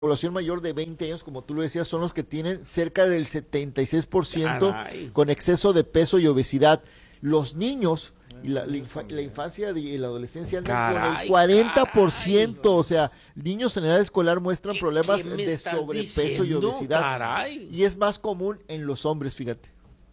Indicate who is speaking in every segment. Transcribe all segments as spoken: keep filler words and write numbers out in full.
Speaker 1: población mayor de veinte años, como tú lo decías, son los que tienen cerca del setenta y seis por ciento
Speaker 2: Caray.
Speaker 1: con exceso de peso y obesidad. Los niños y la, la, infa, la infancia y la adolescencia andan con el cuarenta por ciento, caray, no. O sea, niños en edad escolar muestran
Speaker 2: ¿Qué,
Speaker 1: problemas
Speaker 2: qué me
Speaker 1: de
Speaker 2: estás
Speaker 1: sobrepeso
Speaker 2: diciendo?
Speaker 1: y obesidad.
Speaker 2: Caray.
Speaker 1: Y es más común en los hombres, fíjate.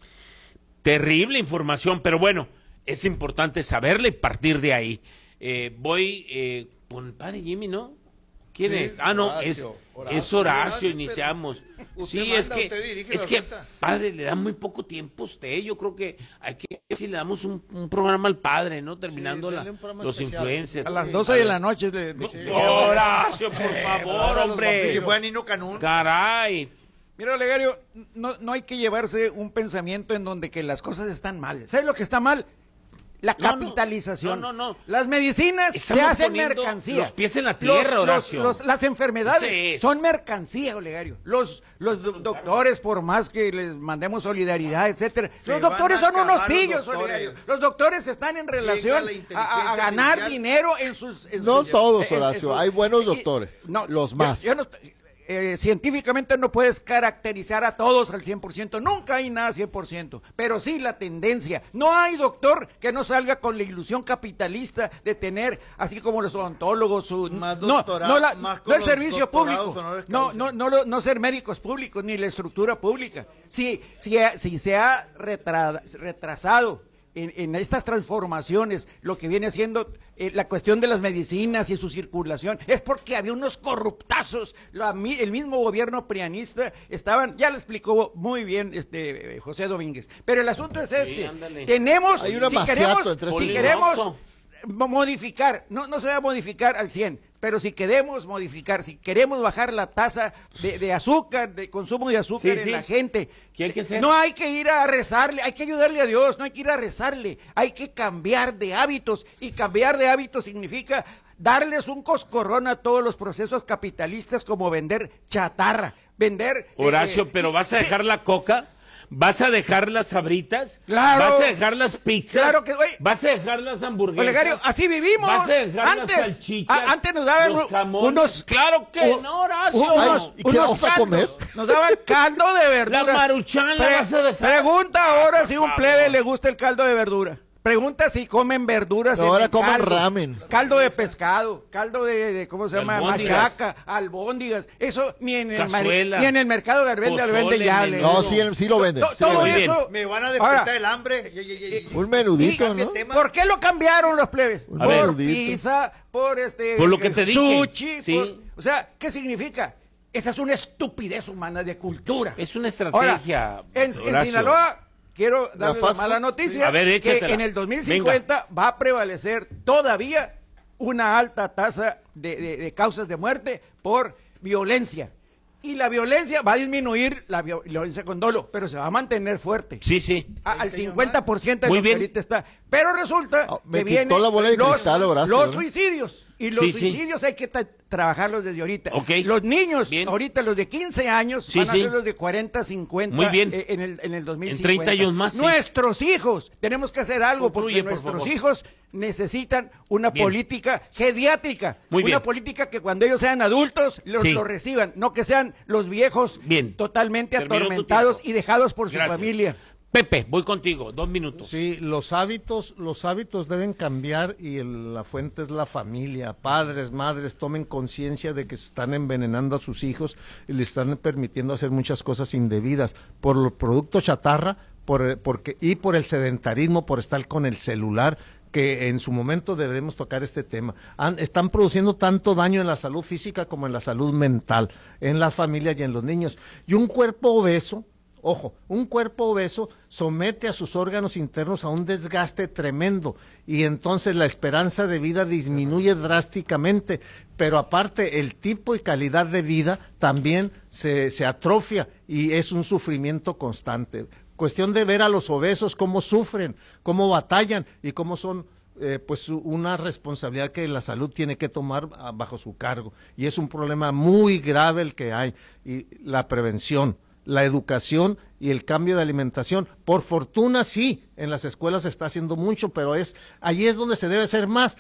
Speaker 2: Terrible información, pero bueno, es importante saberla y partir de ahí. Eh, voy eh, con el padre Jimmy, ¿no? ¿Quién sí, es? Ah, no, Horacio, es Horacio, es Horacio, Horacio iniciamos. Sí, manda, es que, es que padre, le da muy poco tiempo a usted. Yo creo que hay que ver si le damos un, un programa al padre, ¿no? Terminando sí, la, los especial. Influencers.
Speaker 3: A las doce de la noche. Le,
Speaker 2: no, sí. Horacio, por favor, hombre.
Speaker 3: Que fue a Nino Canún.
Speaker 2: Caray.
Speaker 3: Mira, Olegario, no, no hay que llevarse un pensamiento en donde que las cosas están mal. ¿Sabes lo que está mal? La capitalización.
Speaker 2: No, no, no. no.
Speaker 3: Las medicinas Estamos se hacen mercancía.
Speaker 2: Los pies en la tierra,
Speaker 3: los,
Speaker 2: Horacio.
Speaker 3: Los, los, las enfermedades sí. son mercancía, Olegario. Los, los do doctores, por más que les mandemos solidaridad, etcétera, se los doctores son unos pillos, los Olegario. Los doctores están en relación a, a ganar dinero en sus... En
Speaker 1: no
Speaker 3: sus,
Speaker 1: todos, Horacio. En, en sus, Hay buenos doctores. Y, no, los más.
Speaker 3: Yo, yo no, Eh, científicamente no puedes caracterizar a todos al cien por ciento, nunca hay nada cien por ciento, pero sí la tendencia. No hay doctor que no salga con la ilusión capitalista de tener, así como los odontólogos, su,
Speaker 4: más
Speaker 3: no, no, la,
Speaker 4: más
Speaker 3: no el servicio público, no, no, no, no, no ser médicos públicos, ni la estructura pública. Si, si, si se ha retra, retrasado En, en estas transformaciones, lo que viene siendo eh, la cuestión de las medicinas y su circulación, es porque había unos corruptazos, la, el mismo gobierno prianista estaban, ya lo explicó muy bien este eh, José Domínguez, pero el asunto es este, sí, tenemos,
Speaker 1: Hay una
Speaker 3: si queremos, si queremos modificar, no, no se va a modificar al cien, pero si queremos modificar, si queremos bajar la tasa de, de azúcar, de consumo de azúcar sí, en sí. la gente,
Speaker 2: hay que ser?
Speaker 3: no hay que ir a rezarle, hay que ayudarle a Dios, no hay que ir a rezarle, hay que cambiar de hábitos, y cambiar de hábitos significa darles un coscorrón a todos los procesos capitalistas, como vender chatarra, vender...
Speaker 2: Horacio,
Speaker 3: eh,
Speaker 2: ¿pero vas a dejar sí. la coca? ¿Vas a dejar las sabritas?
Speaker 3: Claro.
Speaker 2: ¿Vas a dejar las pizzas?
Speaker 3: Claro que, oye,
Speaker 2: ¿vas a dejar las hamburguesas?
Speaker 3: Olegario, así vivimos.
Speaker 2: ¿Vas a dejar
Speaker 3: antes,
Speaker 2: las salchichas?
Speaker 3: A, antes nos daban
Speaker 2: los jamones.
Speaker 3: unos...
Speaker 2: Claro que
Speaker 3: un,
Speaker 2: no, Horacio.
Speaker 3: Unos,
Speaker 1: ¿Y qué
Speaker 3: unos
Speaker 1: vamos a comer?
Speaker 3: Nos daban caldo de verdura.
Speaker 2: La maruchan la
Speaker 3: Pre
Speaker 2: vas a dejar.
Speaker 3: Pregunta ahora si un plebe le gusta el caldo de verdura. Pregunta si comen verduras.
Speaker 1: No, ahora
Speaker 3: en
Speaker 1: comen
Speaker 3: caldo,
Speaker 1: ramen.
Speaker 3: Caldo de pescado, caldo de, de ¿cómo se llama?
Speaker 2: Albóndigas.
Speaker 3: Machaca, albóndigas. Eso ni en el,
Speaker 2: Cazuela,
Speaker 3: ni en el mercado de vende, al vende ya.
Speaker 1: No, sí, sí lo venden.
Speaker 3: To,
Speaker 1: sí
Speaker 3: todo
Speaker 1: lo
Speaker 3: eso.
Speaker 1: venden.
Speaker 4: Me van a despertar ahora, el hambre. Y, y, y,
Speaker 1: un menudito, ¿no?
Speaker 3: ¿Por qué lo cambiaron los plebes?
Speaker 2: A
Speaker 3: por
Speaker 2: ver.
Speaker 3: pizza, por este...
Speaker 2: Por lo que te dije.
Speaker 3: Sushi.
Speaker 2: Sí.
Speaker 3: Por, o sea, ¿qué significa? Esa es una estupidez humana de cultura.
Speaker 2: Es una estrategia.
Speaker 3: Ahora, en, en Sinaloa... Quiero darle la, la mala noticia,
Speaker 2: a ver,
Speaker 3: que en el dos mil cincuenta Venga. va a prevalecer todavía una alta tasa de, de, de causas de muerte por violencia. Y la violencia va a disminuir, la violencia con dolo, pero se va a mantener fuerte.
Speaker 2: Sí, sí.
Speaker 3: A, al cincuenta por ciento de
Speaker 2: Muy
Speaker 3: lo
Speaker 2: bien.
Speaker 3: que ahorita está. Pero resulta
Speaker 1: oh,
Speaker 3: que vienen
Speaker 1: la bola de
Speaker 3: los,
Speaker 1: cristal, Horacio,
Speaker 3: los
Speaker 1: ¿no?
Speaker 3: suicidios. Y los
Speaker 2: sí,
Speaker 3: suicidios sí. hay que trabajarlos desde ahorita.
Speaker 2: Okay.
Speaker 3: Los niños,
Speaker 2: bien.
Speaker 3: ahorita los de quince años,
Speaker 2: sí,
Speaker 3: van a
Speaker 2: sí.
Speaker 3: ser los de cuarenta, cincuenta
Speaker 2: Muy bien.
Speaker 3: Eh, en, el, en el dos mil cincuenta.
Speaker 2: En treinta años más. Sí.
Speaker 3: Nuestros hijos, tenemos que hacer algo
Speaker 2: Concluye,
Speaker 3: porque
Speaker 2: por
Speaker 3: nuestros
Speaker 2: favor.
Speaker 3: hijos necesitan una
Speaker 2: bien.
Speaker 3: política geriátrica.
Speaker 2: Muy
Speaker 3: una
Speaker 2: bien.
Speaker 3: política que cuando ellos sean adultos los,
Speaker 2: sí.
Speaker 3: los reciban, no que sean los viejos
Speaker 2: bien.
Speaker 3: totalmente
Speaker 2: Terminó
Speaker 3: atormentados y dejados por
Speaker 2: Gracias.
Speaker 3: su familia.
Speaker 2: Pepe, voy contigo, dos minutos.
Speaker 5: Sí, los hábitos, los hábitos deben cambiar y el, la fuente es la familia. Padres, madres, tomen conciencia de que están envenenando a sus hijos y le están permitiendo hacer muchas cosas indebidas por los productos chatarra, por, porque, y por el sedentarismo, por estar con el celular, que en su momento deberemos tocar este tema. Han, están produciendo tanto daño en la salud física como en la salud mental, en las familias y en los niños. Y un cuerpo obeso, ojo, un cuerpo obeso somete a sus órganos internos a un desgaste tremendo y entonces la esperanza de vida disminuye drásticamente, pero aparte el tipo y calidad de vida también se, se atrofia y es un sufrimiento constante. Cuestión de ver a los obesos cómo sufren, cómo batallan y cómo son eh, pues una responsabilidad que la salud tiene que tomar a, bajo su cargo. Y es un problema muy grave el que hay. Y la prevención, la educación y el cambio de alimentación. Por fortuna sí, en las escuelas se está haciendo mucho, pero es allí es donde se debe hacer más.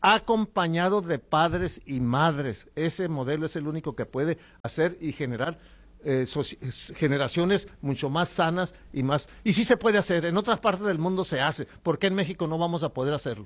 Speaker 5: acompañado de padres y madres. Ese modelo es el único que puede hacer y generar eh, generaciones mucho más sanas y más... Y sí se puede hacer, en otras partes del mundo se hace. ¿Por qué en México no vamos a poder hacerlo?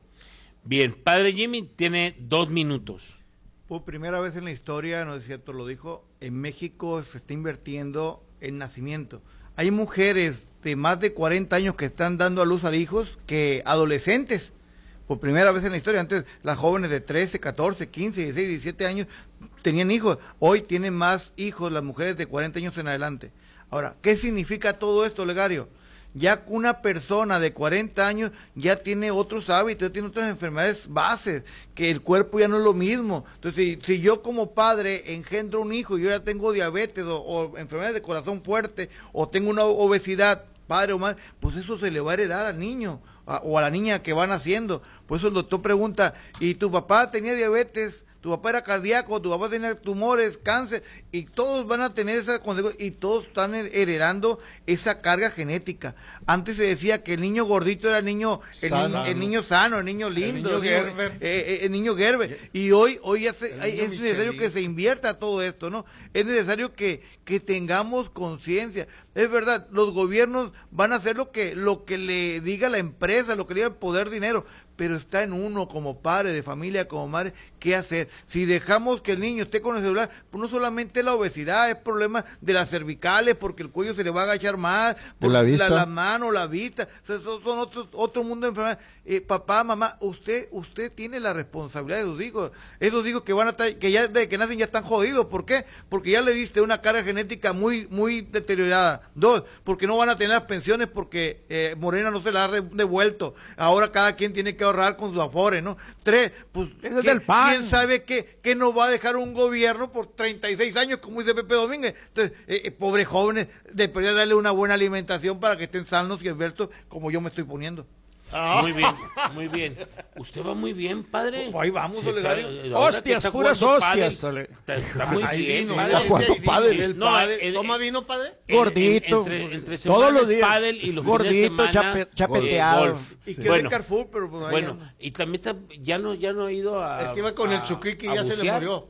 Speaker 2: Bien, padre Jimmy tiene dos minutos.
Speaker 4: Por primera vez en la historia, no es cierto, lo dijo, en México se está invirtiendo en nacimiento. Hay mujeres de más de cuarenta años que están dando a luz a hijos que adolescentes. Por primera vez en la historia, antes las jóvenes de trece, catorce, quince, dieciséis, diecisiete años tenían hijos. Hoy tienen más hijos las mujeres de cuarenta años en adelante. Ahora, ¿qué significa todo esto, Legario? Ya una persona de cuarenta años ya tiene otros hábitos, ya tiene otras enfermedades bases, que el cuerpo ya no es lo mismo. Entonces, si, si yo como padre engendro un hijo y yo ya tengo diabetes o, o enfermedades de corazón fuerte o tengo una obesidad, padre o madre, pues eso se le va a heredar al niño a, o a la niña que van haciendo. Por eso el doctor pregunta, ¿y tu papá tenía diabetes? Tu papá era cardíaco, tu papá tenía tumores, cáncer, y todos van a tener esa consecuencia, y todos están heredando esa carga genética. Antes se decía que el niño gordito era el niño, el, niño, el niño sano, el niño lindo, el niño Gerber, eh, eh, el niño Gerber. y hoy, hoy hace, hay, es necesario Michelin. Que se invierta todo esto, ¿no? Es necesario que, que tengamos conciencia. Es verdad, los gobiernos van a hacer lo que, lo que le diga la empresa, lo que le diga el poder dinero, pero está en uno como padre de familia, como madre, qué hacer. Si dejamos que el niño esté con el celular, pues no solamente la obesidad, es problema de las cervicales, porque el cuello se le va a agachar más, por
Speaker 1: la, vista.
Speaker 4: la, la mano, la vista, o sea, son, son otros, otro mundo de enfermedades. Eh, papá, mamá, usted usted tiene la responsabilidad de sus hijos. Esos hijos que van a estar, que ya desde que nacen ya están jodidos. ¿Por qué? Porque ya le diste una carga genética muy muy deteriorada. Dos, porque no van a tener las pensiones porque eh, Morena no se las ha devuelto. Ahora cada quien tiene que ahorrar con sus afores, ¿no? Tres, pues
Speaker 3: Eso es del pan.
Speaker 4: ¿quién sabe qué, qué nos va a dejar un gobierno por treinta y seis años, como dice Pepe Domínguez? Entonces, eh, eh, pobres jóvenes, debería darle una buena alimentación para que estén sanos y esbeltos como yo me estoy poniendo.
Speaker 2: Oh. Muy bien, muy bien. Usted va muy bien, padre.
Speaker 4: Oh, ahí vamos, Olegario.
Speaker 3: Hostias, puras hostias. Padre,
Speaker 2: está, está muy
Speaker 4: ahí
Speaker 2: bien.
Speaker 4: vino,
Speaker 2: Padre.
Speaker 1: ¿Cuánto padre?
Speaker 2: El no, padre. El,
Speaker 5: ¿Cómo vino, padre?
Speaker 3: Gordito.
Speaker 2: Entre, entre
Speaker 3: todos los días.
Speaker 2: Padel y los
Speaker 3: gordito, chape, chapeteado.
Speaker 2: Eh, golf.
Speaker 4: Y
Speaker 2: sí.
Speaker 4: que
Speaker 2: bueno,
Speaker 4: de Carrefour, pero pues
Speaker 2: bueno, y también está, ya no ya no ha ido a
Speaker 5: Es que iba con
Speaker 2: a,
Speaker 5: el Chuquiqui y ya
Speaker 2: bucear.
Speaker 5: se le murió.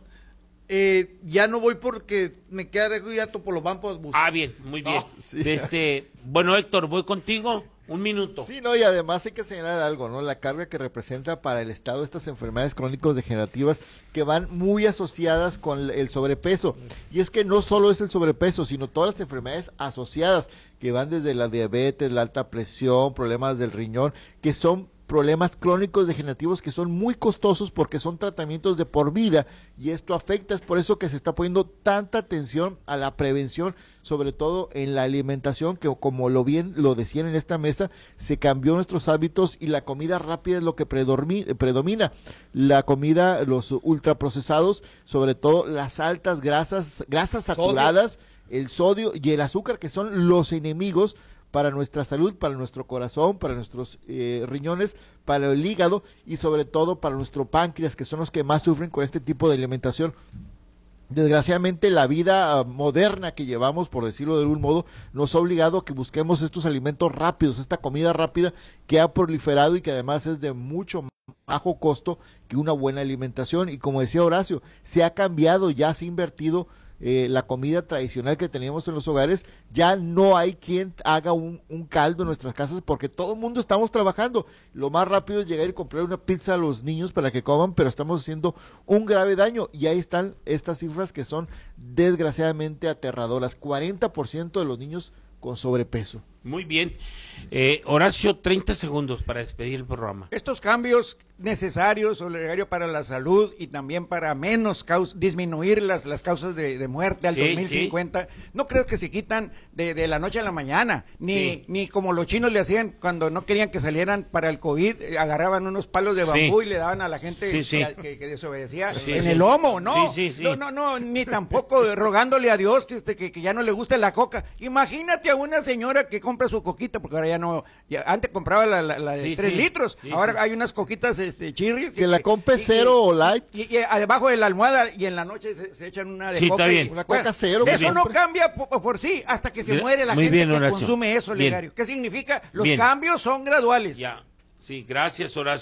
Speaker 4: Eh, ya no voy porque me queda lejos y ya topo los bancos.
Speaker 2: Ah, bien, muy bien.
Speaker 1: Oh, sí.
Speaker 2: Este, bueno, Héctor, voy contigo. Un minuto.
Speaker 1: Sí, no, y además hay que señalar algo, ¿no? La carga que representa para el Estado estas enfermedades crónicas degenerativas que van muy asociadas con el sobrepeso. Y es que no solo es el sobrepeso, sino todas las enfermedades asociadas que van desde la diabetes, la alta presión, problemas del riñón, que son problemas crónicos degenerativos que son muy costosos porque son tratamientos de por vida y esto afecta, es por eso que se está poniendo tanta atención a la prevención, sobre todo en la alimentación, que como lo bien lo decían en esta mesa, se cambió nuestros hábitos y la comida rápida es lo que predomina, la comida, los ultraprocesados, sobre todo las altas grasas, grasas saturadas, sodio. El sodio y el azúcar, que son los enemigos para nuestra salud, para nuestro corazón, para nuestros eh, riñones, para el hígado y sobre todo para nuestro páncreas, que son los que más sufren con este tipo de alimentación. Desgraciadamente la vida uh, moderna que llevamos, por decirlo de algún modo, nos ha obligado a que busquemos estos alimentos rápidos, esta comida rápida que ha proliferado y que además es de mucho más bajo costo que una buena alimentación. Y como decía Horacio, se ha cambiado, ya se ha invertido Eh, la comida tradicional que teníamos en los hogares, ya no hay quien haga un, un caldo en nuestras casas porque todo el mundo estamos trabajando. Lo más rápido es llegar y comprar una pizza a los niños para que coman, pero estamos haciendo un grave daño y ahí están estas cifras que son desgraciadamente aterradoras. cuarenta por ciento de los niños con sobrepeso.
Speaker 2: Muy bien. Eh, Horacio, treinta segundos para despedir el programa.
Speaker 3: Estos cambios necesarios, Olegario, para la salud y también para menos caus disminuir las, las causas de, de muerte al sí, dos mil cincuenta, sí. No creo que se quitan de, de la noche a la mañana, ni, sí. ni como los chinos le hacían cuando no querían que salieran para el COVID, eh, agarraban unos palos de bambú sí. y le daban a la gente sí, sí. Que, que, que desobedecía sí, en sí. el lomo, ¿no?
Speaker 2: Sí, sí, sí.
Speaker 3: No, no, no, ni tampoco rogándole a Dios que, este, que, que ya no le guste la coca. Imagínate a una señora que compra su coquita, porque ahora ya no, ya, antes compraba la, la, la de sí, tres sí. litros, sí, ahora sí. hay unas coquitas este, chirris.
Speaker 1: Que, que la compre cero o light.
Speaker 3: Y, y, y debajo de la almohada y en la noche se, se echan una de
Speaker 2: sí,
Speaker 3: coca.
Speaker 2: Está bien.
Speaker 3: Y,
Speaker 1: una coca
Speaker 3: bueno,
Speaker 1: cero.
Speaker 3: Eso no cambia por, por sí hasta que se Mira, muere la gente bien, que Horacio. Consume eso, Olegario. ¿Qué significa? Los bien. Cambios son graduales.
Speaker 2: Ya, sí, gracias, Horacio.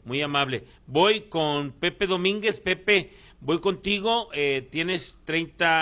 Speaker 2: muy amable. Voy con Pepe Domínguez. Pepe, voy contigo, eh, tienes treinta